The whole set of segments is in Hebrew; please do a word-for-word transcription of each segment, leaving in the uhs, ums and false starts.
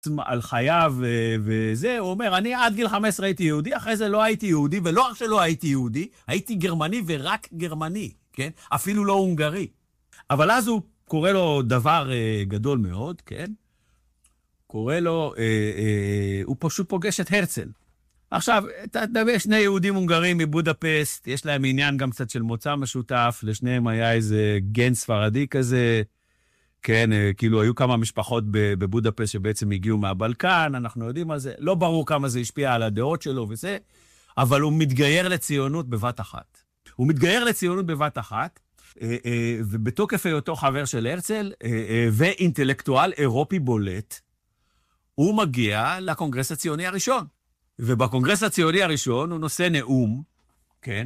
על חייו וזה, הוא אומר, אני עד גיל חמש עשרה הייתי יהודי, אחרי זה לא הייתי יהודי, ולא רק שלא הייתי יהודי, הייתי גרמני ורק גרמני, כן? אפילו לא הונגרי. אבל אז הוא קורא לו דבר uh, גדול מאוד, כן? קורא לו, uh, uh, הוא פשוט פוגש את הרצל. עכשיו, אתה מדבר, שני יהודים הונגרים מבודפסט, יש להם עניין גם קצת של מוצא משותף, לשניהם היה איזה גן ספרדי כזה, כן, כאילו היו כמה משפחות בבודפסט שבעצם הגיעו מהבלקן, אנחנו יודעים מה זה, לא ברור כמה זה השפיע על הדעות שלו וזה, אבל הוא מתגייר לציונות בבת אחת. הוא מתגייר לציונות בבת אחת, ובתוקף היותו חבר של הרצל, ואינטלקטואל אירופי בולט, הוא מגיע לקונגרס הציוני הראשון. ובקונגרס הציוני הראשון הוא נושא נאום, כן,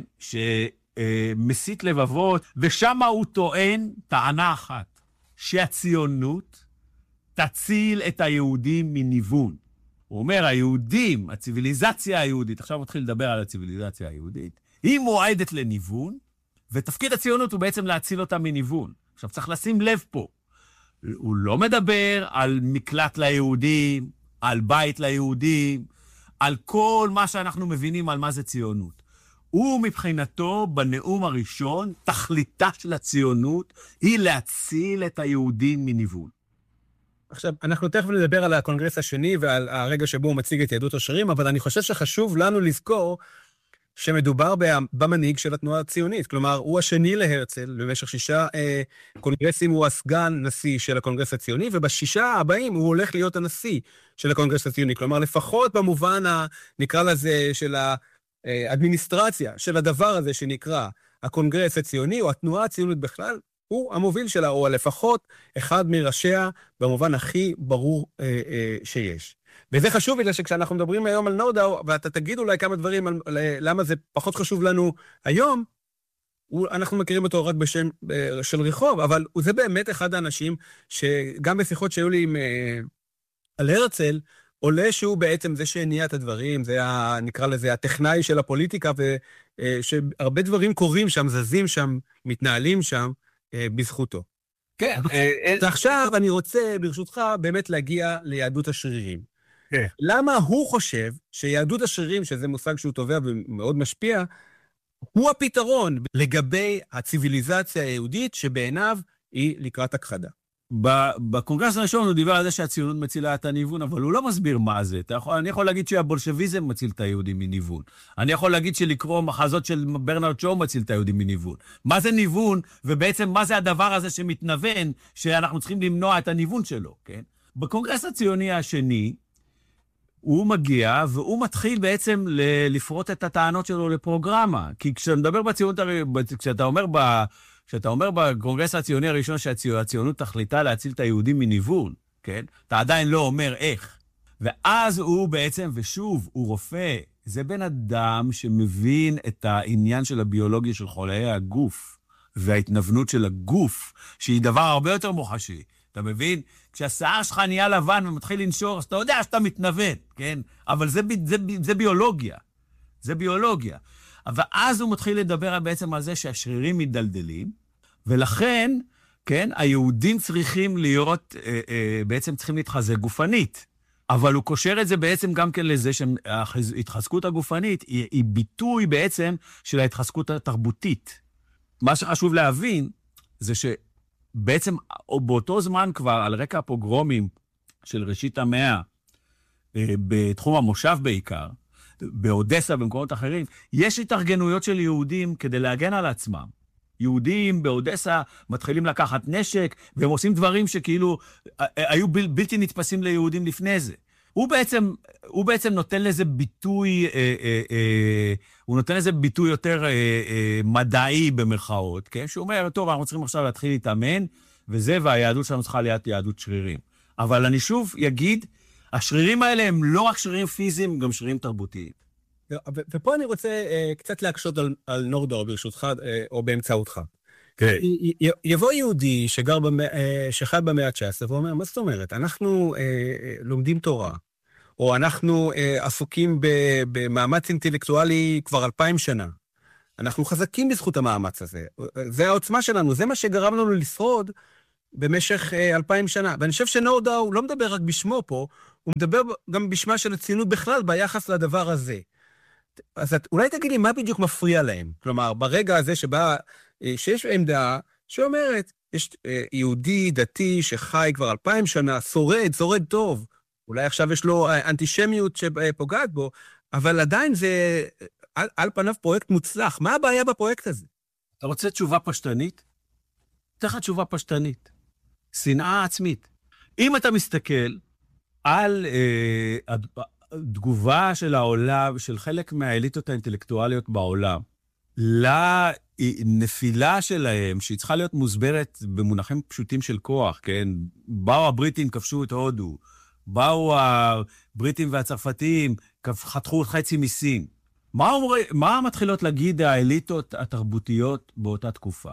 שמסית לבבות, ושם הוא טוען טענה אחת, שהציונות תציל את היהודים מניוון. הוא אומר, היהודים, הציביליזציה היהודית, עכשיו מתחיל לדבר על הציביליזציה היהודית, היא מועדת לניוון, ותפקיד הציונות הוא בעצם להציל אותה מניוון. עכשיו צריך לשים לב פה, הוא לא מדבר על מקלט ליהודים, על בית ליהודים, על כל מה שאנחנו מבינים על מה זה ציונות. הוא מבחינתו בנאום הראשון, תכליתה של הציונות היא להציל את היהודים מניוון. עכשיו, אנחנו תכף נדבר על הקונגרס השני ועל הרגע שבו הוא מציג את יהדות השרירים, אבל אני חושב שחשוב לנו לזכור שמדובר במנהיג של התנועה הציונית. כלומר, הוא השני להרצל, במשך שישה אה, קונגרסים הוא הסגן נשיא של הקונגרס הציוני, ובשישה הבאים הוא הולך להיות הנשיא של הקונגרס הציוני. כלומר, לפחות במובן, ה, נקרא לזה, של האדמיניסטרציה, של הדבר הזה שנקרא הקונגרס הציוני, או התנועה הציונית בכלל, הוא המוביל שלה, או לפחות אחד מראשיה, במובן הכי ברור אה, אה, שיש. וזה חשוב בגלל שכשאנחנו מדברים היום על נורדאו, ואתה תגיד אולי כמה דברים על, על למה זה פחות חשוב לנו היום, הוא, אנחנו מכירים אותו רק בשם של רחוב, אבל זה באמת אחד האנשים שגם בשיחות שהיו לי עם, על הרצל, עולה שהוא בעצם זה שהניע את הדברים, זה ה, נקרא לזה הטכנאי של הפוליטיקה, ושהרבה דברים קורים שם, זזים שם, מתנהלים שם, בזכותו. כן. עכשיו אני רוצה ברשותך באמת להגיע ליהדות השרירים. למה הוא חושב שיהדות השרירים, שזה מושג שהוא טובע ומאוד משפיע, הוא הפתרון לגבי הציביליזציה היהודית שבעיניו היא לקראת הכחדה? בקונגרס הראשון הוא דיבר על זה שהציונות מצילה את הניוון, אבל הוא לא מסביר מה זה. אני יכול להגיד שהבולשביזם מציל את היהודים מניוון. אני יכול להגיד שלקרוא מחזות של ברנרד שו מציל את היהודים מניוון. מה זה ניוון, ובעצם מה זה הדבר הזה שמתנוון, שאנחנו צריכים למנוע את הניוון שלו, כן? בקונגרס הציוני השני, הוא מגיע, והוא מתחיל בעצם לפרוט את הטענות שלו לפרוגרמה. כי כשאתה מדבר בציונות, כשאתה אומר ב... כשאתה אומר בקונגרס הציוני הראשון שהציונות תכליתה להציל את היהודים מניוון, כן? אתה עדיין לא אומר איך. ואז הוא בעצם, ושוב, הוא רופא, זה בן אדם שמבין את העניין של הביולוגיה של חוליי הגוף, וההתנוונות של הגוף, שהיא דבר הרבה יותר מוחשי. אתה מבין? כשהשיער שלך נהיה לבן ומתחיל לנשור, אז אתה יודע שאתה מתנוון, כן? אבל זה, זה, זה ביולוגיה. זה ביולוגיה. ואז הוא מתחיל לדבר בעצם על זה שהשרירים מדלדלים, ולכן, כן, היהודים צריכים להיות, אה, אה, בעצם צריכים להתחזק גופנית. אבל הוא קושר את זה בעצם גם כן לזה שההתחזקות הגופנית היא, היא ביטוי בעצם של ההתחזקות התרבותית. מה שחשוב להבין זה שבעצם באותו זמן כבר על רקע הפוגרומים של ראשית המאה, אה, בתחום המושב בעיקר, באודסה, במקומות אחרים, יש התארגנויות של יהודים כדי להגן על עצמם. יהודים באודסה מתחילים לקחת נשק, והם עושים דברים שכאילו היו בל, בלתי נתפסים ליהודים לפני זה. הוא בעצם, הוא בעצם נותן לזה ביטוי, אה, אה, אה, הוא נותן לזה ביטוי יותר אה, אה, מדעי במרכאות, כן? שהוא אומר, טוב, אנחנו צריכים עכשיו להתחיל להתאמן, וזה, והיהדות שלנו צריכה להיות יהדות שרירים. אבל אני שוב אגיד, השרירים האלה הם לא רק שרירים פיזיים, הם גם שרירים תרבותיים. ופה אני רוצה uh, קצת להקשות על, על נורדאו ברשותך, uh, או באמצעותך. כן. י, י, יבוא יהודי שגר במא, uh, שחי במאה ה-תשע עשרה, ואומר, מה זאת אומרת? אנחנו uh, uh, לומדים תורה, או אנחנו uh, עסוקים במאמץ אינטלקטואלי כבר אלפיים שנה. אנחנו חזקים בזכות המאמץ הזה. זה העוצמה שלנו, זה מה שגרם לנו לשרוד במשך uh, אלפיים שנה. ואני חושב שנורדאו לא מדבר רק בשמו פה, הוא מדבר גם בשמה של הציונות בכלל ביחס לדבר הזה. אז את, אולי תגיד לי מה בדיוק מפריע להם. כלומר, ברגע הזה שבה, שיש עמדה שאומרת, יש יהודי דתי שחי כבר אלפיים שנה, שורד, שורד טוב, אולי עכשיו יש לו אנטישמיות שפוגעת בו, אבל עדיין זה על, על פניו פרויקט מוצלח. מה הבעיה בפרויקט הזה? אתה רוצה תשובה פשטנית? תכף תשובה פשטנית. שנאה עצמית. אם אתה מסתכל על אה, התגובה של העולם, של חלק מהאליטות האינטלקטואליות בעולם, לנפילה שלהם, שהיא צריכה להיות מוסברת במונחים פשוטים של כוח, כן? באו הבריטים, כבשו את הודו, באו הבריטים והצרפתים, חתכו חצי מסין. מה, אומר, מה מתחילות להגיד האליטות התרבותיות באותה תקופה?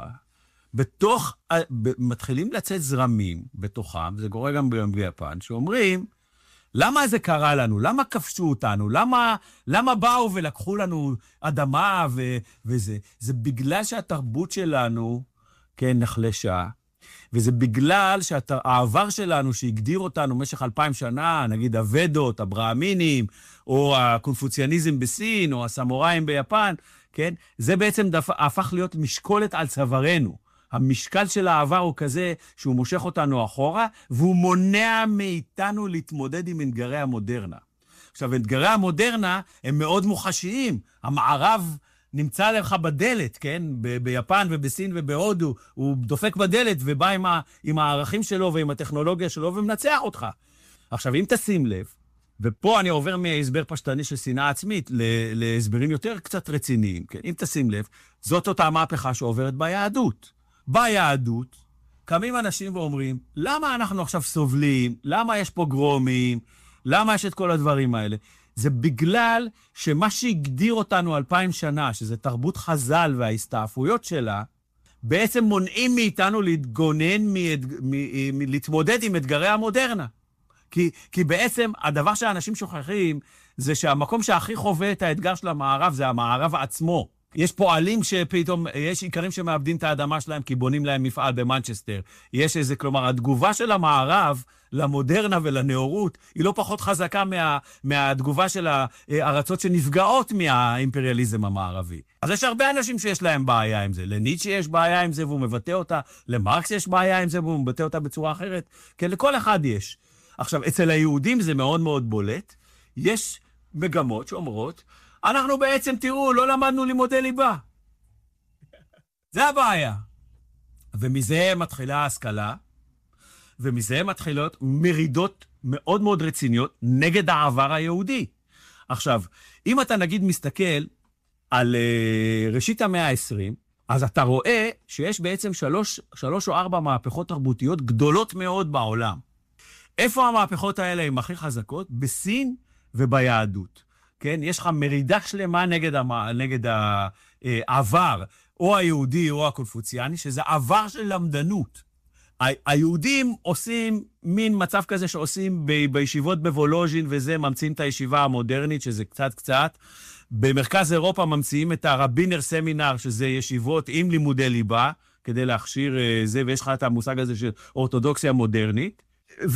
בתוך, מתחילים לצאת זרמים בתוכם, זה קורה גם ביפן, שאומרים, למה זה קרה לנו? למה כבשו אותנו? למה, למה באו ולקחו לנו אדמה ו, וזה? זה בגלל שהתרבות שלנו, כן, נחלשה, וזה בגלל שהעבר שלנו שהגדיר אותנו במשך אלפיים שנה, נגיד הוודות, הברהמינים, או הקונפוציאניזם בסין, או הסמוראים ביפן, כן? זה בעצם דפ... הפך להיות משקולת על צווארנו. המשקל של העבר הוא כזה שהוא מושך אותנו אחורה, והוא מונע מאיתנו להתמודד עם אתגרי המודרנה. עכשיו, אתגרי המודרנה הם מאוד מוחשיים. המערב נמצא לך בדלת, כן? ב- ביפן ובסין ובהודו, הוא דופק בדלת ובא עם, ה- עם הערכים שלו ועם הטכנולוגיה שלו ומנצח אותך. עכשיו, אם תשים לב, ופה אני עובר מהסבר פשטני של שנאה עצמית ל- להסברים יותר קצת רציניים, כן? אם תשים לב, זאת אותה מהפכה שעוברת ביהדות. ביהדות, קמים אנשים ואומרים, למה אנחנו עכשיו סובלים? למה יש פה גרומים? למה יש את כל הדברים האלה? זה בגלל שמה שהגדיר אותנו אלפיים שנה, שזה תרבות חז"ל וההסתעפויות שלה, בעצם מונעים מאיתנו להתגונן, להתמודד עם אתגרי המודרנה. כי, כי בעצם הדבר שאנשים שוכחים, זה שהמקום שהכי חווה את האתגר של המערב, זה המערב עצמו. יש פועלים שפתאום, יש עיקרים שמאבדים את האדמה שלהם, כי בונים להם מפעל במנצ'סטר. יש איזה, כלומר, התגובה של המערב למודרנה ולנאורות, היא לא פחות חזקה מה, מהתגובה של הארצות שנפגעות מהאימפריאליזם המערבי. אז יש הרבה אנשים שיש להם בעיה עם זה. לניטשה יש בעיה עם זה והוא מבטא אותה, למרקס יש בעיה עם זה והוא מבטא אותה בצורה אחרת. כן, לכל אחד יש. עכשיו, אצל היהודים זה מאוד מאוד בולט. יש מגמות שאומרות, אנחנו בעצם, תראו, לא למדנו לימודי ליבה. זה הבעיה. ומזה מתחילה ההשכלה, ומזה מתחילות מרידות מאוד מאוד רציניות נגד העבר היהודי. עכשיו, אם אתה נגיד מסתכל על uh, ראשית המאה ה-עשרים, אז אתה רואה שיש בעצם שלוש, שלוש או ארבע מהפכות תרבותיות גדולות מאוד בעולם. איפה המהפכות האלה הן הכי חזקות? בסין וביהדות. כן? יש לך מרידה שלמה נגד, המ... נגד העבר, או היהודי או הקונפוציאני, שזה עבר של למדנות. ה... היהודים עושים מין מצב כזה שעושים ב... בישיבות בוולוז'ין, וזה ממציאים את הישיבה המודרנית, שזה קצת קצת. במרכז אירופה ממציאים את הרבינר סמינר, שזה ישיבות עם לימודי ליבה, כדי להכשיר זה, ויש לך את המושג הזה של אורתודוקסיה מודרנית. ו,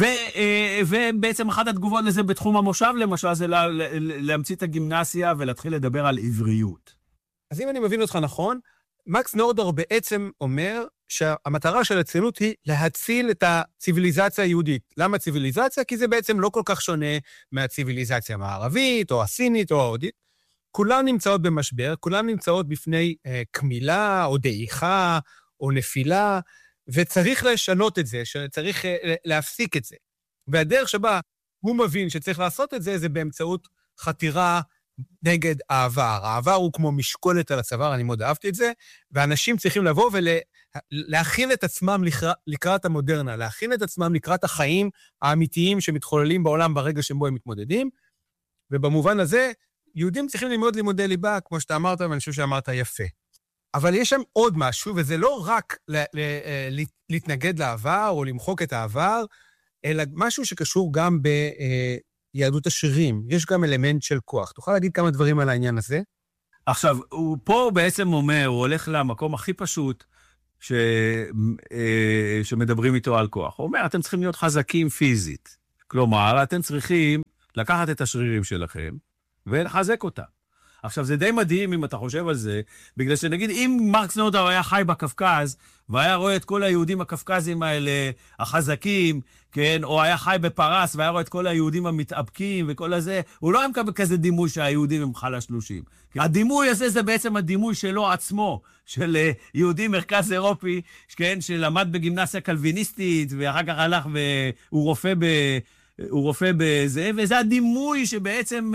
ובעצם אחת התגובות לזה בתחום המושב, למשל, זה לה, להמציא את הגימנסיה ולהתחיל לדבר על עבריות. אז אם אני מבין אותך נכון, מקס נורדאו בעצם אומר שהמטרה של הציונות היא להציל את הציביליזציה היהודית. למה ציביליזציה? כי זה בעצם לא כל כך שונה מהציביליזציה המערבית, או הסינית, או ההודית. כולן נמצאות במשבר, כולן נמצאות בפני אה, כמילה, או דעיכה, או נפילה, וצריך לשנות את זה, שצריך להפסיק את זה. והדרך שבה הוא מבין שצריך לעשות את זה, זה באמצעות חתירה נגד העבר. העבר הוא כמו משקולת על הצוואר, אני מאוד אהבתי את זה, ואנשים צריכים לבוא ולהכין את עצמם לקראת המודרנה, להכין את עצמם לקראת החיים האמיתיים שמתחוללים בעולם ברגע שבו הם מתמודדים, ובמובן הזה, יהודים צריכים ללמוד לימודי ליבה, כמו שאתה אמרת, ואני חושב שאמרת יפה. אבל יש שם עוד משהו, וזה לא רק ל- ל- להתנגד לעבר או למחוק את העבר, אלא משהו שקשור גם ביהדות השירים. יש גם אלמנט של כוח. תוכל להגיד כמה דברים על העניין הזה? עכשיו, הוא פה בעצם אומר, הוא הולך למקום הכי פשוט ש... שמדברים איתו על כוח. הוא אומר, אתם צריכים להיות חזקים פיזית. כלומר, אתם צריכים לקחת את השרירים שלכם ולחזק אותם. עכשיו, זה די מדהים אם אתה חושב על זה, בגלל שנגיד, אם מרקס נורדאו היה חי בקפקז, והיה רואה את כל היהודים הקפקזים האלה, החזקים, כן, או היה חי בפרס, והיה רואה את כל היהודים המתאבקים וכל הזה, הוא לא היה מקבל כזה דימוי שהיהודים הם חלשלושים. הדימוי הזה זה בעצם הדימוי שלו עצמו, של יהודי מרכז אירופי, כן, שלמד בגימנסיה קלוויניסטית, ואחר כך הלך והוא רופא ב... הוא רופא בזה, וזה הדימוי שבעצם...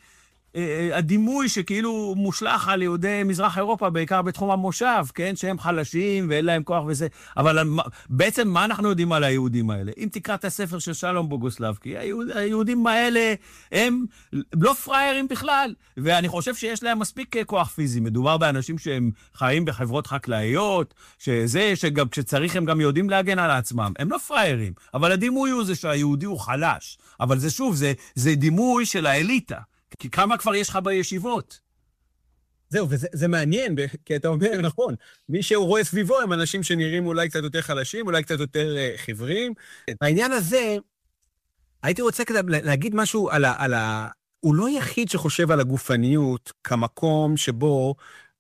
הדימוי שכאילו מושלח על יהודי מזרח אירופה, בעיקר בתחום המושב, כן? שהם חלשים ואין להם כוח וזה. אבל בעצם מה אנחנו יודעים על היהודים האלה? אם תקרא את הספר של שלום בוגוסלבסקי, היהוד, היהודים האלה הם לא פריירים בכלל. ואני חושב שיש להם מספיק כוח פיזי. מדובר באנשים שהם חיים בחברות חקלאיות, שזה, שגם כשצריך הם גם יודעים להגן על עצמם. הם לא פריירים. אבל הדימוי הוא זה שהיהודי הוא חלש. אבל זה שוב, זה, זה דימוי של האליטה. כי כמה כבר יש לך בישיבות? זהו, וזה זה מעניין, כי אתה אומר, נכון, מי שהוא רואה סביבו הם אנשים שנראים אולי קצת יותר חלשים, אולי קצת יותר uh, חבריים. בעניין הזה, הייתי רוצה כדי להגיד משהו על ה, על ה... הוא לא יחיד שחושב על הגופניות כמקום שבו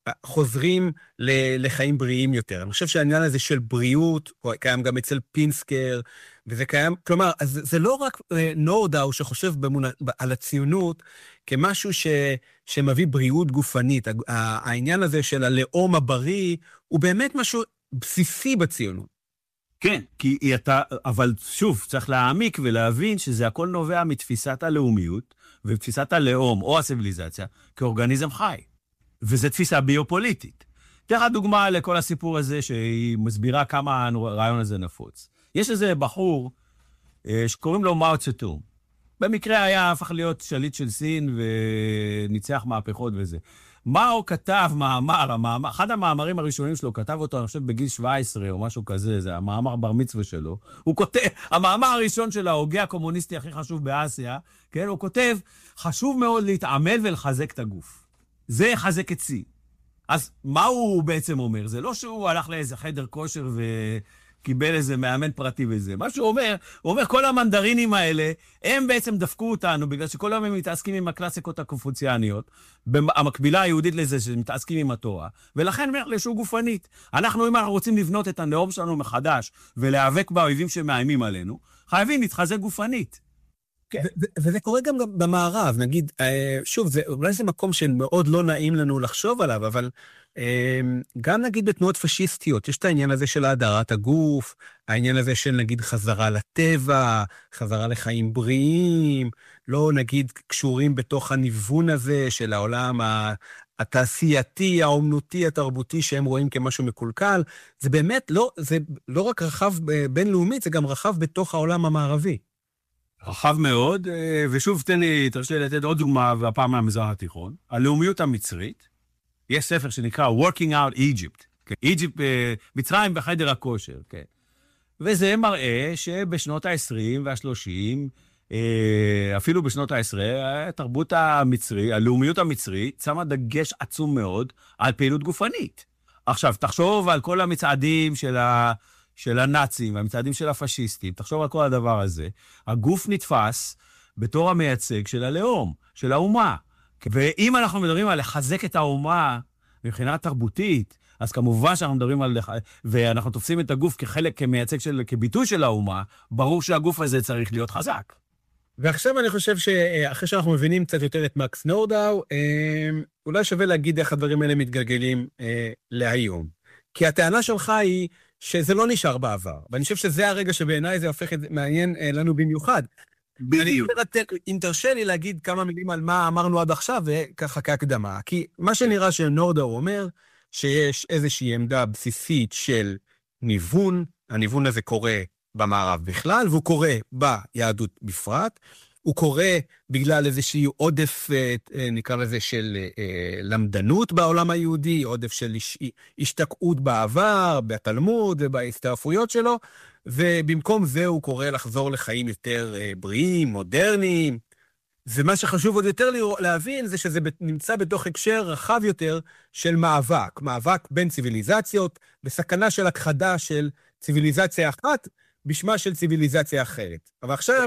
חוזרים לחיים בריאים יותר. אני חושב שהעניין הזה של בריאות, קיים גם אצל פינסקר, וזה קיים, כלומר, אז זה לא רק נורדאו שחושב במונה, על הציונות כמשהו ש, שמביא בריאות גופנית. העניין הזה של הלאום הבריא, הוא באמת משהו בסיסי בציונות. כן, כי אתה, אבל שוב, צריך להעמיק ולהבין שזה הכל נובע מתפיסת הלאומיות, ותפיסת הלאום או הסיביליזציה, כאורגניזם חי. וזו תפיסה ביופוליטית. תראה דוגמה לכל הסיפור הזה, שהיא מסבירה כמה הרעיון הזה נפוץ. יש איזה בחור שקוראים לו מאו צטונג. במקרה היה הפך להיות שליט של סין וניצח מהפכות וזה. מאו כתב מאמר, המאמר, אחד המאמרים הראשונים שלו, כתב אותו, אני חושב, בגיל שבע עשרה או משהו כזה, זה המאמר בר מצווה שלו. הוא כותב, המאמר הראשון של ההוגה הקומוניסטי הכי חשוב באסיה, כן, הוא כותב, חשוב מאוד להתעמל ולחזק את הגוף. זה יחזק את סין. אז מה הוא בעצם אומר? זה לא שהוא הלך לאיזה חדר כושר וקיבל איזה מאמן פרטי וזה. מה שהוא אומר, הוא אומר, כל המנדרינים האלה, הם בעצם דפקו אותנו, בגלל שכל היום הם מתעסקים עם הקלאסיקות הקונפוציאניות, המקבילה היהודית לזה שמתעסקים עם התורה, ולכן הם יחלשו גופנית. אנחנו, אם אנחנו רוצים לבנות את הנאום שלנו מחדש, ולהיאבק באויבים שמאיימים עלינו, חייבים להתחזק גופנית. וזה קורה גם במערב, נגיד, שוב, אולי זה מקום שמאוד לא נעים לנו לחשוב עליו, אבל גם נגיד בתנועות פשיסטיות, יש את העניין הזה של האדרת הגוף, העניין הזה של נגיד חזרה לטבע, חזרה לחיים בריאים, לא נגיד קשורים בתוך הניוון הזה של העולם התעשייתי, האומנותי, התרבותי, שהם רואים כמשהו מקולקל, זה באמת לא, זה לא רק רחב בינלאומית, זה גם רחב בתוך העולם המערבי. רחב מאוד, ושוב תן לי, תרשה לי לתת עוד דוגמה, והפעם מהמזרח התיכון. הלאומיות המצרית, יש ספר שנקרא Working Out Egypt. Egypt, מצרים בחדר הכושר, כן. וזה מראה שבשנות ה-עשרים וה-שלושים, אפילו בשנות ה-עשרה, התרבות המצרית, הלאומיות המצרית, שמה דגש עצום מאוד על פעילות גופנית. עכשיו, תחשוב על כל המצעדים של ה... של הנאצים, והמצעדים של הפשיסטים, תחשוב על כל הדבר הזה, הגוף נתפס בתור המייצג של הלאום, של האומה. ואם אנחנו מדברים על לחזק את האומה מבחינה תרבותית, אז כמובן שאנחנו מדברים על... ואנחנו תופסים את הגוף כחלק, כמייצג של... כביטוי של האומה, ברור שהגוף הזה צריך להיות חזק. ועכשיו אני חושב שאחרי שאנחנו מבינים קצת יותר את מקס נורדאו, אולי שווה להגיד איך הדברים האלה מתגלגלים להיום. כי הטענה שלך היא שזה לא נשאר בעבר, ואני חושב שזה הרגע שבעיניי זה הופך את זה מעניין לנו במיוחד. בדיוק. אם תרשה לי להגיד כמה מילים על מה אמרנו עד עכשיו, וככה כהקדמה, כי מה שנראה שנורדאו אומר, שיש איזושהי עמדה בסיסית של ניוון, הניוון הזה קורה במערב בכלל, והוא קורה ביהדות בפרט, הוא קורה בגלל איזושהי עודף, נקרא לזה, של למדנות בעולם היהודי, עודף של השתקעות בעבר, בתלמוד ובהסתעפויות שלו, ובמקום זה הוא קורא לחזור לחיים יותר בריאים, מודרניים, ומה שחשוב עוד יותר להבין זה שזה נמצא בתוך הקשר רחב יותר של מאבק, מאבק בין ציוויליזציות, בסכנה של הכחדה של ציוויליזציה אחת, בשמה של ציוויליזציה אחרת. אבל עכשיו,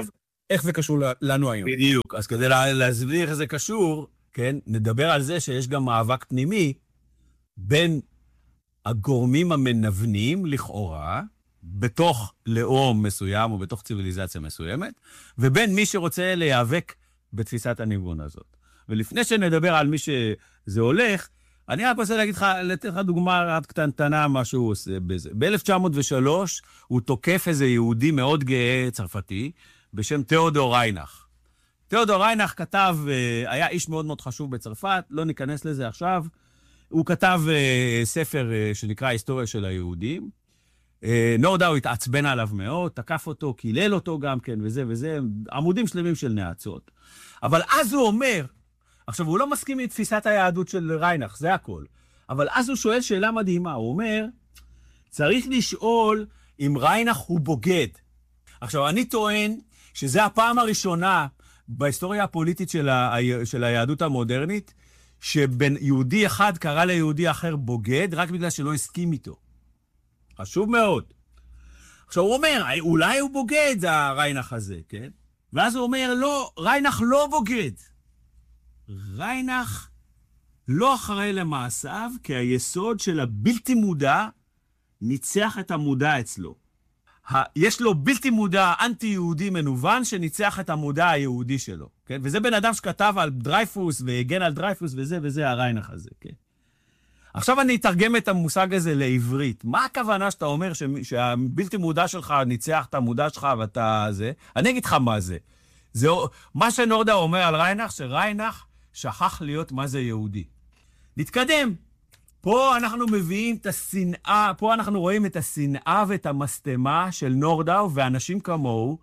איך זה קשור לנו היום? בדיוק. אז כדי להסביר איך זה קשור, כן, נדבר על זה שיש גם מאבק פנימי בין הגורמים המנוונים לכאורה, בתוך לאום מסוים או בתוך ציוויליזציה מסוימת, ובין מי שרוצה להיאבק בתפיסת הניוון הזאת. ולפני שנדבר על מי שזה הולך, אני רק רוצה להגיד לך, לתת לך דוגמה רק קטנטנה מה שהוא עושה בזה. ב-אלף תשע מאות ושלוש הוא תוקף איזה יהודי מאוד גאה צרפתי, בשם תיאודור ריינך. תיאודור ריינך כתב, היה איש מאוד מאוד חשוב בצרפת, לא ניכנס לזה עכשיו, הוא כתב ספר שנקרא היסטוריה של היהודים, נורדאו התעצבן עליו מאוד, תקף אותו, קילל אותו גם כן, וזה וזה, עמודים שלמים של נאצות. אבל אז הוא אומר, עכשיו הוא לא מסכים עם תפיסת היהדות של ריינך, זה הכל. אבל אז הוא שואל שאלה מדהימה, הוא אומר, צריך לשאול אם ריינך הוא בוגד. עכשיו אני טוען שזה הפעם הראשונה בהיסטוריה הפוליטית של, ה... של היהדות המודרנית, שבין יהודי אחד קרא ליהודי אחר בוגד, רק בגלל שלא הסכים איתו. חשוב מאוד. עכשיו הוא אומר, אולי הוא בוגד, הריינך הזה, כן? ואז הוא אומר, לא, ריינך לא בוגד. ריינך לא אחראי למעשיו, כי היסוד של הבלתי מודע ניצח את המודע אצלו. יש לו בלתי מודע אנטי-יהודי מנוון שניצח את המודע היהודי שלו, כן? וזה בן אדם שכתב על דרייפוס והגן על דרייפוס וזה וזה הריינך הזה, כן? עכשיו אני אתרגם את המושג הזה לעברית. מה הכוונה שאתה אומר ש... שהבלתי מודע שלך ניצח את המודע שלך ואתה זה? אני אגיד לך מה זה. זה... מה שנורדה אומר על ריינך, שריינך שכח להיות מה זה יהודי. נתקדם. פה אנחנו מביאים את השנאה, פה אנחנו רואים את השנאה ואת המסתמה של נורדאו ואנשים כמוהו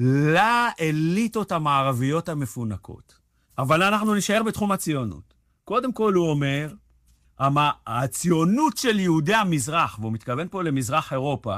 לאליטות המערביות המפונקות. אבל אנחנו נשאר בתחום הציונות. קודם כל הוא אומר, הציונות של יהודי המזרח, והוא מתכוון פה למזרח אירופה,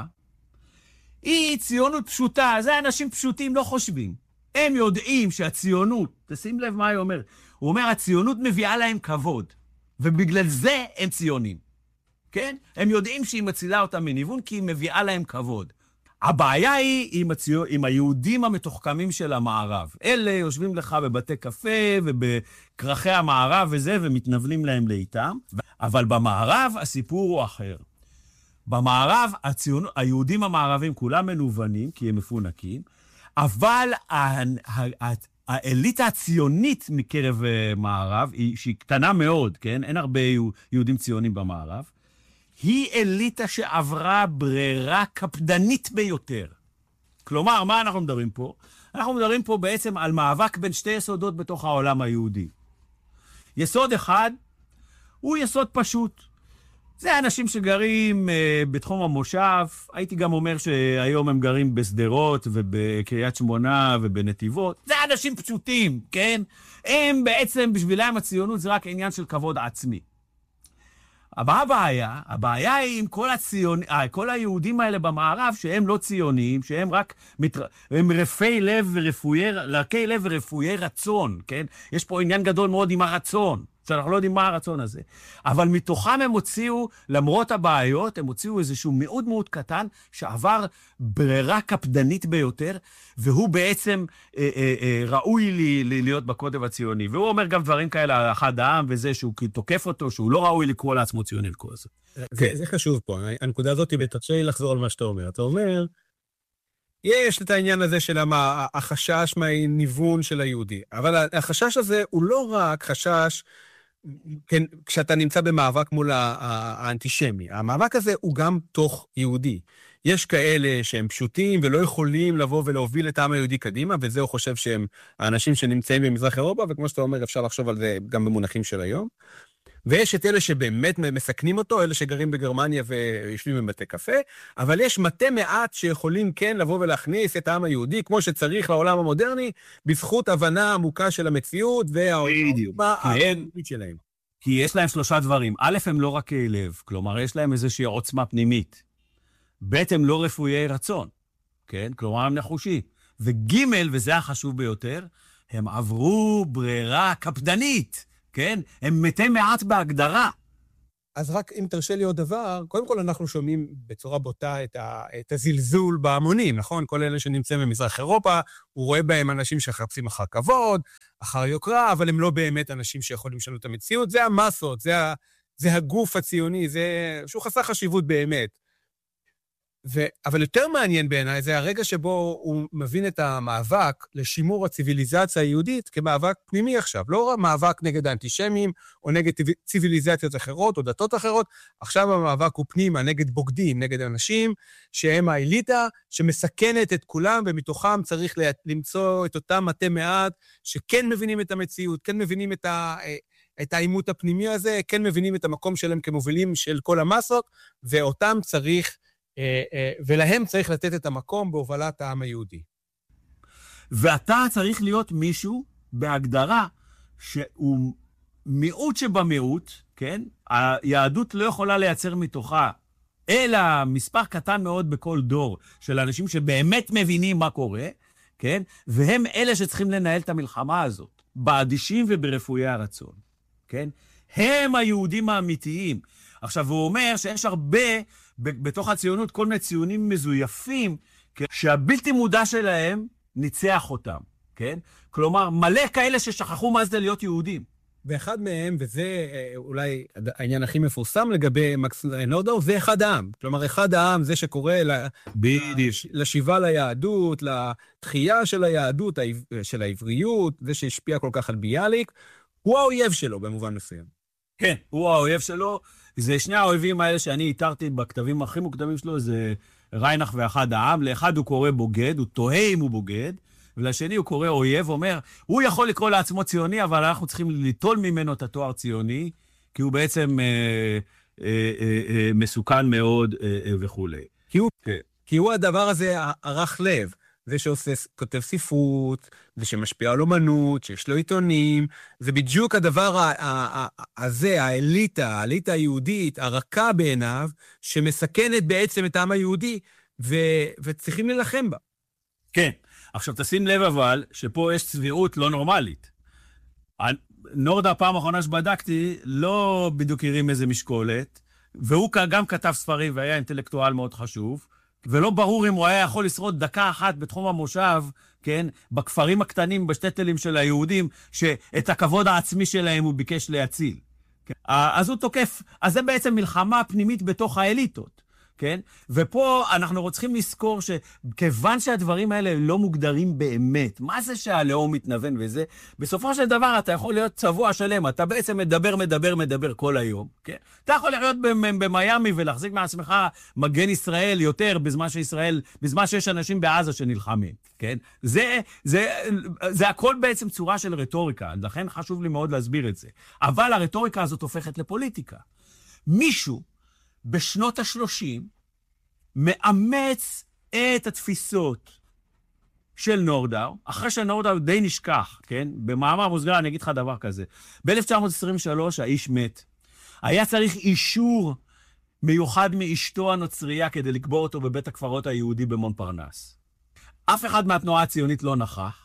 היא ציונות פשוטה, זה אנשים פשוטים לא חושבים. הם יודעים שהציונות, תשים לב מה הוא אומר, הוא אומר, הציונות מביאה להם כבוד. ובגלל זה הם ציונים, כן? הם יודעים שהיא מצילה אותם מניוון, כי היא מביאה להם כבוד. הבעיה היא עם, הציו... עם היהודים המתוחכמים של המערב. אלה יושבים לך בבתי קפה ובקרחי המערב וזה, ומתנבלים להם לאיתם. אבל במערב הסיפור הוא אחר. במערב הציונ... היהודים המערבים כולם מנוונים, כי הם מפונקים, אבל ה... ה... האליטה הציונית מקרב מערב, שהיא קטנה מאוד, כן? אין הרבה יהודים ציונים במערב, היא אליטה שעברה ברירה קפדנית ביותר. כלומר, מה אנחנו מדברים פה? אנחנו מדברים פה בעצם על מאבק בין שתי יסודות בתוך העולם היהודי. יסוד אחד הוא יסוד פשוט. זה אנשים שגרים uh, בתחום המושב, הייתי גם אומר שהיום הם גרים בסדרות ובקריית שמונה ובנתיבות. זה אנשים פשוטים, כן? הם בעצם, בשבילם הציונות זה רק עניין של כבוד עצמי. אבל הבעיה, הבעיה היא עם כל, הציונ... כל היהודים האלה במערב, שהם לא ציונים, שהם רק מתר... הם רפי לב ורפויי, לרכי לב ורפויי רצון, כן? יש פה עניין גדול מאוד עם הרצון. שאנחנו לא יודעים מה הרצון הזה. אבל מתוכם הם הוציאו, למרות הבעיות, הם הוציאו איזשהו מאוד מאוד קטן, שעבר ברירה קפדנית ביותר, והוא בעצם אה, אה, אה, ראוי לי, לי להיות בקוטב הציוני. והוא אומר גם דברים כאלה על אחד העם, וזה שהוא תוקף אותו, שהוא לא ראוי לקרוא לעצמו ציוני לכל זה. זה, זה חשוב פה. הנקודה הזאת, תרשה לי לחזור על מה שאתה אומר. אתה אומר, יש את העניין הזה של המה, החשש מהניוון של היהודי. אבל החשש הזה הוא לא רק חשש, כן, כשאתה נמצא במאבק מול האנטישמי. המאבק הזה הוא גם תוך יהודי. יש כאלה שהם פשוטים ולא יכולים לבוא ולהוביל את העם היהודי קדימה, וזה הוא חושב שהם האנשים שנמצאים במזרח אירופה, וכמו שאתה אומר, אפשר לחשוב על זה גם במונחים של היום. ויש את אלה שבאמת מסכנים אותו, אלה שגרים בגרמניה ויושבים בבתי קפה, אבל יש מתי מעט שיכולים כן לבוא ולהכניס את העם היהודי, כמו שצריך לעולם המודרני, בזכות הבנה עמוקה של המציאות והעוצמה הפנימית שלהם. כי יש להם שלושה דברים. א', הם לא רק לב, כלומר, יש להם איזושהי עוצמה פנימית. ב', הם לא רפויי רצון, כן? כלומר, הם נחושי. וג', וזה החשוב ביותר, הם עברו ברירה קפדנית, כן? הם מתי מעט בהגדרה. אז רק אם תרשה לי עוד דבר, קודם כל אנחנו שומעים בצורה בוטה את, ה, את הזלזול בהמונים, נכון? כל אלה שנמצאים במזרח אירופה, הוא רואה בהם אנשים שחפשים אחר כבוד, אחר יוקרה, אבל הם לא באמת אנשים שיכולים לשנות את המציאות. זה המסות, זה, ה, זה הגוף הציוני, זה שהוא חסר חשיבות באמת. ו, אבל יותר מעניין בעיניי, זה הרגע שבו הוא מבין את המאבק לשימור הציביליזציה היהודית כמאבק פנימי עכשיו. לא מאבק נגד האנטישמים, או נגד ציביליזציות אחרות, או דתות אחרות. עכשיו המאבק הוא פנימה, נגד בוגדים, נגד אנשים שהם האליטה, שמסכנת את כולם, ומתוכם צריך למצוא את אותם מתי מעט, שכן מבינים את המציאות, כן מבינים את ה... את האימות הפנימי הזה, כן מבינים את המקום שלהם כמובילים של כל המסות, ואותם צריך... ולהם צריך לתת את המקום בהובלת העם היהודי. ואתה צריך להיות מישהו בהגדרה שהוא מיעוט שבמיעוט, כן? היהדות לא יכולה לייצר מתוכה, אלא מספר קטן מאוד בכל דור של אנשים שבאמת מבינים מה קורה, כן? והם אלה שצריכים לנהל את המלחמה הזאת, באדישים וברפואי הרצון, כן? הם היהודים האמיתיים. עכשיו, הוא אומר שיש הרבה בתוך הציונות כל מיני ציונים מזויפים, שהבלתי מודע שלהם ניצח אותם, כן? כלומר, מלא כאלה ששכחו מה זה להיות יהודים. ואחד מהם, וזה אולי העניין הכי מפורסם לגבי מקס נורדאו, זה אחד העם. כלומר, אחד העם זה שקורא לשיבה ליהדות, לתחייה של היהדות, של העבריות, זה שהשפיע כל כך על ביאליק, הוא האויב שלו במובן מסוים. כן, הוא האויב שלו. זה שני האויבים האלה שאני איתרתי בכתבים הכי מוקדמים שלו, זה ריינח ואחד העם. לאחד הוא קורא בוגד, הוא תוהה אם הוא בוגד, ולשני הוא קורא אויב, אומר, הוא יכול לקרוא לעצמו ציוני, אבל אנחנו צריכים ליטול ממנו את התואר ציוני, כי הוא בעצם אה, אה, אה, אה, מסוכן מאוד אה, אה, וכו'. כי הוא, כן. כי הוא הדבר הזה ערך לב. זה שכותב ספרות, זה שמשפיע על אומנות, שיש לו עיתונים, זה בדיוק הדבר הזה, האליטה, האליטה היהודית, הרכה בעיניו, שמסכנת בעצם את העם היהודי, ו- וצריכים ללחם בה. כן. עכשיו תשים לב אבל, שפה יש צביעות לא נורמלית. נורדה, הפעם האחרונה שבדקתי, לא בדיוק הרים איזה משקולת, והוא גם כתב ספרים והיה אינטלקטואל מאוד חשוב, ולא ברור אם הוא היה יכול לשרוד דקה אחת בתחום המושב, כן, בכפרים הקטנים, בשטטלים של היהודים, שאת הכבוד העצמי שלהם הוא ביקש להציל. כן? אז הוא תוקף, אז זה בעצם מלחמה פנימית בתוך האליטות, כן? ופה אנחנו צריכים לזכור שכיוון שהדברים האלה לא מוגדרים באמת, מה זה שהלאום מתנוון וזה? בסופו של דבר אתה יכול להיות צבוע שלם, אתה בעצם מדבר, מדבר, מדבר כל היום, כן? אתה יכול להיות במיימי ולהחזיק מעצמך מגן ישראל יותר בזמן שישראל, בזמן שיש אנשים בעזה שנלחמים, כן? זה, זה, זה הכל בעצם צורה של רטוריקה, לכן חשוב לי מאוד להסביר את זה. אבל הרטוריקה הזאת הופכת לפוליטיקה. מישהו בשנות ה-שלושים, מאמץ את התפיסות של נורדאו, אחרי שנורדאו די נשכח, כן? במאמר מוסגר אני אגיד לך דבר כזה. ב-אלף תשע מאות עשרים ושלוש האיש מת. היה צריך אישור מיוחד מאשתו הנוצרייה כדי לקבור אותו בבית הקברות היהודי במון פרנס. אף אחד מהתנועה הציונית לא נכח.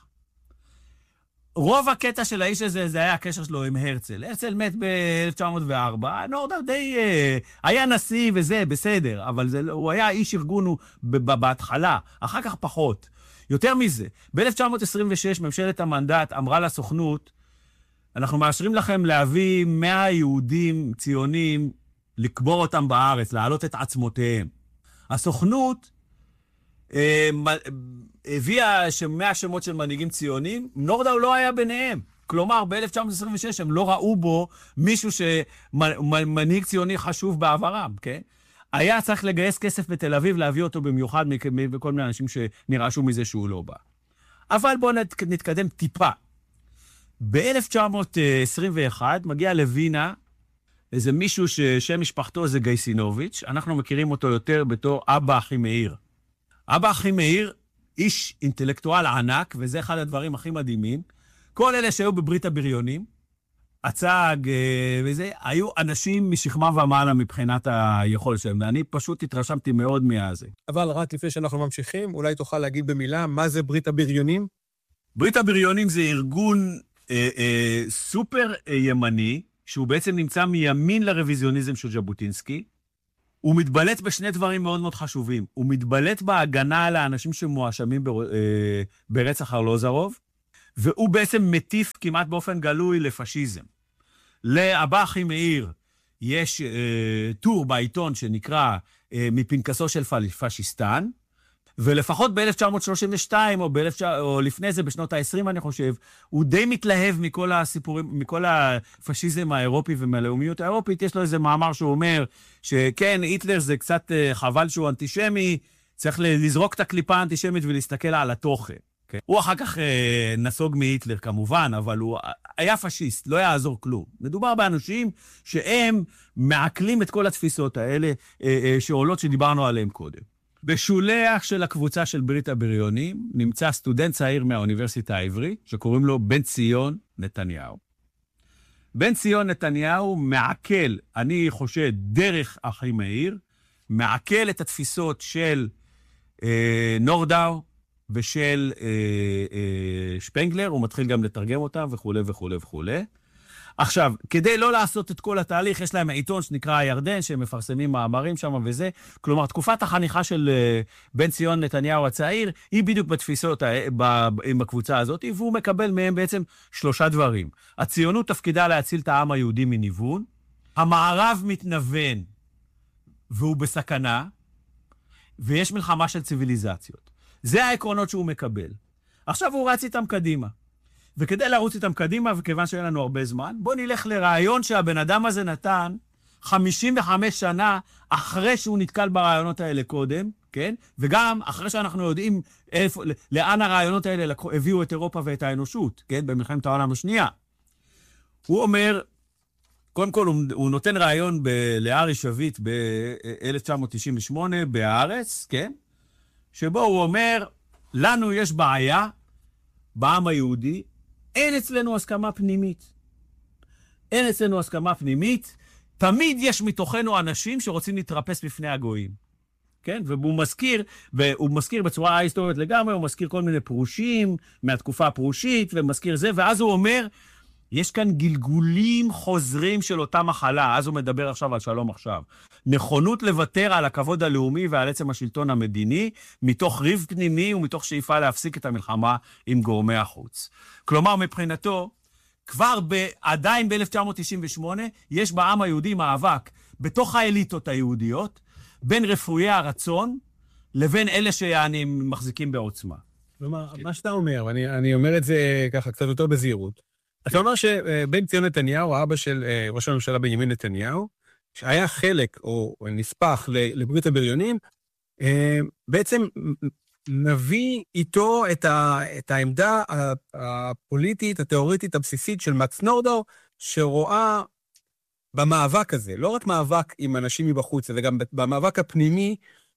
רוב הקטע של האיש הזה, זה היה הקשר שלו עם הרצל. הרצל מת ב-אלף תשע מאות וארבע, נורדאו די... היה נשיא וזה, בסדר, אבל זה, הוא היה איש ארגון בהתחלה, אחר כך פחות. יותר מזה, ב-אלף תשע מאות עשרים ושש ממשלת המנדט אמרה לסוכנות, אנחנו מאשרים לכם להביא מאה יהודים ציונים, לקבור אותם בארץ, להעלות את עצמותיהם. הסוכנות אה, הביאה מאה שמות של מנהיגים ציונים, נורדאו לא היה ביניהם. כלומר, ב-אלף תשע מאות עשרים ושש הם לא ראו בו מישהו שמנהיג ציוני חשוב בעברם, כן? היה צריך לגייס כסף בתל אביב, להביא אותו במיוחד מכל מיני אנשים שנרעשו מזה שהוא לא בא. אבל בואו נתקדם טיפה. ב-אלף תשע מאות עשרים ואחת מגיע לווינה איזה מישהו ששם משפחתו זה גייסינוביץ', אנחנו מכירים אותו יותר בתור אבא אחי מאיר. אבא אחי מאיר, איש אינטלקטואל ענק, וזה אחד הדברים הכי מדהימים. כל אלה שהיו בברית הבריונים, הצג וזה, היו אנשים משכמה ומעלה מבחינת היכולת שלהם, ואני פשוט התרשמתי מאוד מהזה. אבל רק לפני שאנחנו ממשיכים, אולי תוכל להגיד במילה, מה זה ברית הבריונים? ברית הבריונים זה ארגון אה, אה, סופר אה, ימני, שהוא בעצם נמצא מימין לרוויזיוניזם של ז'בוטינסקי, הוא מתבלט בשני דברים מאוד מאוד חשובים. הוא מתבלט בהגנה על האנשים שמואשמים בר... ברצח ארלוזורוב, והוא בעצם מטיף כמעט באופן גלוי לפשיזם. לאבא אחימאיר יש אה, טור בעיתון שנקרא אה, מפנקסו של פשיסטן, ולפחות ב-אלף תשע מאות שלושים ושתיים, או, ב- או לפני זה, בשנות ה-עשרים, אני חושב, הוא די מתלהב מכל הסיפורים, מכל הפשיזם האירופי ומהלאומיות האירופית. יש לו איזה מאמר שהוא אומר שכן, היטלר זה קצת חבל שהוא אנטישמי, צריך לזרוק את הקליפה האנטישמית ולהסתכל על התוכן. Okay. הוא אחר כך אה, נסוג מהיטלר כמובן, אבל הוא היה פשיסט, לא יעזור כלום. מדובר באנשים שהם מעכלים את כל התפיסות האלה אה, אה, שעולות שדיברנו עליהן קודם. בשולח של הקבוצה של ברית הבריונים נמצא סטודנט צעיר מהאוניברסיטה העברית, שקוראים לו בן ציון נתניהו. בן ציון נתניהו מעכל, אני חושב, דרך אחימאיר, מעכל את התפיסות של אה, נורדאו ושל אה, אה, שפנגלר, הוא מתחיל גם לתרגם אותם וכו' וכו' וכו'. עכשיו, כדי לא לעשות את כל התהליך, יש להם עיתון שנקרא הירדן, שהם מפרסמים מאמרים שם וזה. כלומר, תקופת החניכה של בן ציון נתניהו הצעיר, היא בדיוק בתפיסות, עם הקבוצה הזאת, והוא מקבל מהם בעצם שלושה דברים. הציונות תפקידה להציל את העם היהודי מניוון, המערב מתנוון, והוא בסכנה, ויש מלחמה של ציוויליזציות. זה העקרונות שהוא מקבל. עכשיו הוא רץ איתם קדימה. וכדי לרוץ איתם קדימה, וכיוון שאין לנו הרבה זמן, בוא נלך לרעיון שהבן אדם הזה נתן חמישים וחמש שנה אחרי שהוא נתקל ברעיונות האלה קודם, כן? וגם אחרי שאנחנו יודעים איפה, לאן הרעיונות האלה הביאו את אירופה ואת האנושות, כן? במלחמת העולם השנייה. הוא אומר, קודם כל הוא, הוא נותן רעיון לארי שביט ב-אלף תשע מאות תשעים ושמונה בהארץ, כן? שבו הוא אומר, לנו יש בעיה בעם היהודי, אין אצלנו הסכמה פנימית. אין אצלנו הסכמה פנימית, תמיד יש מתוכנו אנשים שרוצים להתרפס בפני הגויים. כן? והוא מזכיר, והוא מזכיר בצורה ההיסטורית לגמרי, הוא מזכיר כל מיני פרושים מהתקופה הפרושית, ומזכיר זה, ואז הוא אומר, יש כאן גלגולים חוזרים של אותה מחלה, אז הוא מדבר עכשיו על שלום עכשיו. נכונות לוותר על הכבוד הלאומי ועל עצם השלטון המדיני, מתוך ריב פנימי ומתוך שאיפה להפסיק את המלחמה עם גורמי החוץ. כלומר, מבחינתו, כבר ב, עדיין ב-אלף תשע מאות תשעים ושמונה, יש בעם היהודי מאבק בתוך האליטות היהודיות, בין רפואי הרצון לבין אלה שיענים מחזיקים בעוצמה. כלומר, מה שאתה אומר, ואני אני אומר את זה ככה קצת יותר בזהירות, אתה אומר שבן ציון נתניהו, האבא של ראש הממשלה בנימין נתניהו, שהיה חלק או נספח לברית הבריונים, בעצם נביא איתו את, ה, את העמדה הפוליטית, התיאורטית, הבסיסית של מקס נורדאו, שרואה במאבק הזה, לא רק מאבק עם אנשים מבחוץ, אלא גם במאבק הפנימי,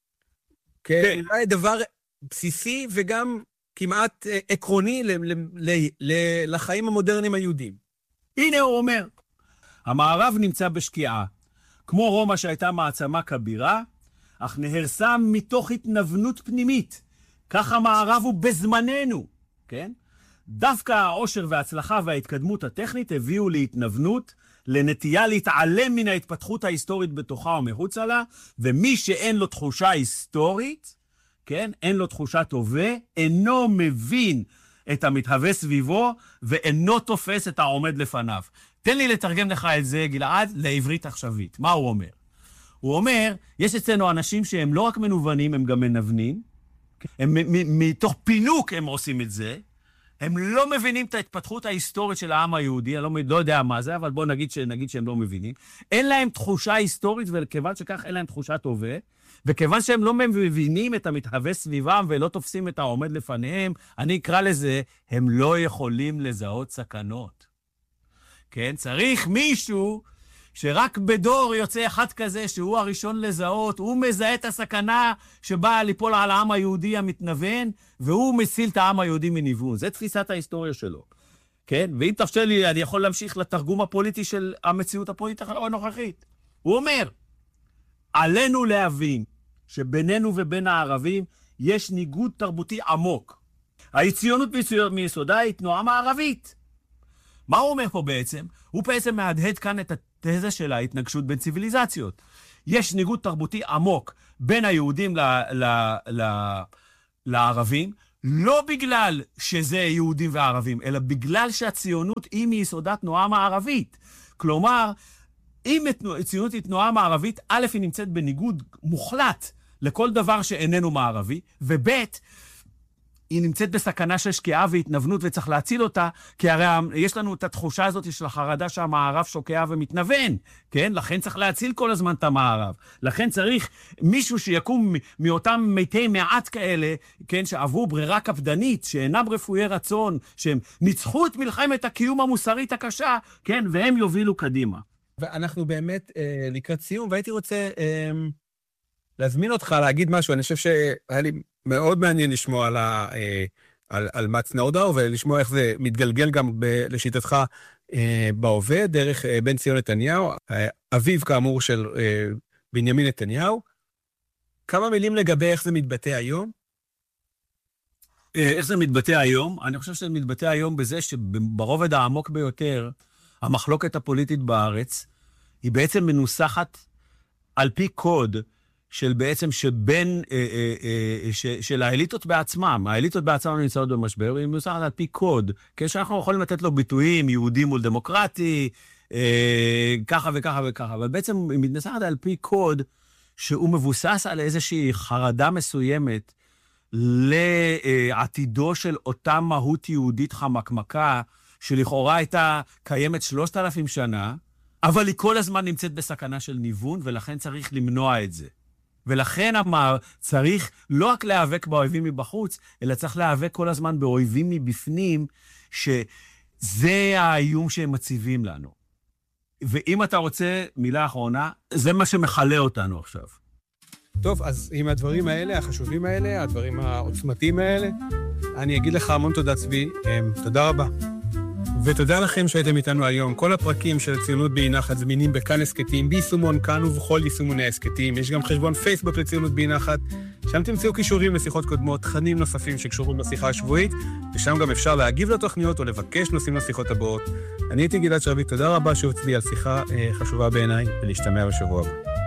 כן. דבר בסיסי וגם כמעט עקרוני ל, ל, ל, ל, לחיים המודרניים היהודים. הנה הוא אומר, המערב נמצא בשקיעה, כמו רומא שהייתה מעצמה כבירה, אך נהרסה מתוך התנוונות פנימית. כך המערב הוא בזמננו, כן? דווקא העושר וההצלחה וההתקדמות הטכנית הביאו להתנוונות, לנטייה להתעלם מן ההתפתחות ההיסטורית בתוכה ומחוצה לה, ומי שאין לו תחושה היסטורית, כן? אין לו תחושת הווה, אינו מבין את המתהווה סביבו, ואינו תופס את העומד לפניו. תן לי לתרגם לך את זה, גלעד, לעברית עכשווית. מה הוא אומר? הוא אומר, יש אצלנו אנשים שהם לא רק מנוונים, הם גם מנוונים. הם, מתוך פינוק הם עושים את זה. הם לא מבינים את ההתפתחות ההיסטורית של העם היהודי, אני לא, לא יודע מה זה, אבל בואו נגיד, נגיד שהם לא מבינים. אין להם תחושה היסטורית, וכיוון שכך אין להם תחושת הווה, וכיוון שהם לא מבינים את המתהווה סביבם ולא תופסים את העומד לפניהם, אני אקרא לזה, הם לא יכולים לזהות סכנות. כן? צריך מישהו שרק בדור יוצא אחד כזה שהוא הראשון לזהות, הוא מזהה את הסכנה שבאה ליפול על העם היהודי המתנוון, והוא מציל את העם היהודי מניוון. זה תפיסת ההיסטוריה שלו. כן? ואם תרשה לי, אני יכול להמשיך לתרגום הפוליטי של המציאות הפוליטית הנוכחית. הוא אומר, עלינו להבין שבינינו ובין הערבים יש ניגוד תרבותי עמוק. הציונות מיסודה היא תנועה מערבית. מה הוא אומר פה בעצם? הוא בעצם מהדהד כאן את התזה של ההתנגשות בין ציוויליזציות. יש ניגוד תרבותי עמוק בין היהודים ל- ל- ל- לערבים, לא בגלל שזה יהודים וערבים, אלא בגלל שהציונות היא מיסודה תנועה מערבית. כלומר, אם הציונות היא תנועה מערבית, א', היא נמצאת בניגוד מוחלט לכל דבר שאיננו מערבי, וב', היא נמצאת בסכנה של שקיעה והתנוונות וצריך להציל אותה, כי הרי יש לנו את התחושה הזאת של החרדה שהמערב שוקע ומתנוון, כן? לכן צריך להציל כל הזמן את המערב. לכן צריך מישהו שיקום מאותם מתי מעט כאלה, כן? שעברו ברירה קפדנית, שאינם רפואי רצון, שהם ניצחו את מלחמת הקיום המוסרית הקשה, כן? והם יובילו קדימה. ואנחנו באמת אה, לקראת סיום, והייתי רוצה אה, להזמין אותך להגיד משהו. אני חושב שהיה לי מאוד מעניין לשמוע על, ה, אה, על, על מקס נורדאו, ולשמוע איך זה מתגלגל גם ב, לשיטתך אה, בהווה, דרך אה, בן ציון נתניהו, אה, אביו כאמור של אה, בנימין נתניהו. כמה מילים לגבי איך זה מתבטא היום? איך זה מתבטא היום? אני חושב שזה מתבטא היום בזה שברובד העמוק ביותר, המחלוקת הפוליטית בארץ, היא בעצם מנוסחת על פי קוד של בעצם שבין, אה, אה, אה, ש, של האליטות בעצמם. האליטות בעצמם נמצאות במשבר, והיא מנוסחת על פי קוד, כשאנחנו יכולים לתת לו ביטויים, יהודי מול דמוקרטי, אה, ככה וככה וככה, אבל בעצם היא מנוסחת על פי קוד שהוא מבוסס על איזושהי חרדה מסוימת לעתידו של אותה מהות יהודית חמקמקה, שלכאורה הייתה קיימת שלושת אלפים שנה, אבל היא כל הזמן נמצאת בסכנה של ניוון, ולכן צריך למנוע את זה. ולכן אמר, צריך לא רק להיאבק באויבים מבחוץ, אלא צריך להיאבק כל הזמן באויבים מבפנים, שזה האיום שהם מציבים לנו. ואם אתה רוצה מילה אחרונה, זה מה שמחלה אותנו עכשיו. טוב, אז עם הדברים האלה, החשובים האלה, הדברים העוצמתיים האלה, אני אגיד לך המון תודה, צבי. תודה רבה. ותודה לכם שהייתם איתנו היום. כל הפרקים של הציונות באי נחת זמינים בכאן הסקטים, ביישומון כאן ובכל יישומוני הסקטים. יש גם חשבון פייסבוק לציונות באי נחת, שם תמצאו קישורים לשיחות קודמות, תכנים נוספים שקשורים לשיחה השבועית, ושם גם אפשר להגיב לתוכניות או לבקש נושאים לשיחות הבאות. אני הייתי גלעד שרביט, תודה רבה שוב צבי על שיחה חשובה בעיניי, ולהשתמע בשבוע הבא.